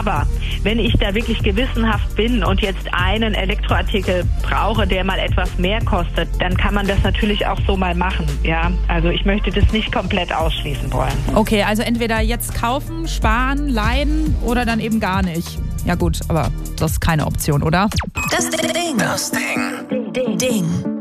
Aber wenn ich da wirklich gewissenhaft bin und jetzt einen Elektroartikel brauche, der mal etwas mehr kostet, dann kann man das natürlich auch so mal machen. Ja, also ich möchte das nicht komplett ausschließen wollen. Okay, also entweder jetzt kaufen, sparen, leihen oder dann eben gar nicht. Ja gut, aber das ist keine Option, oder? Das Ding.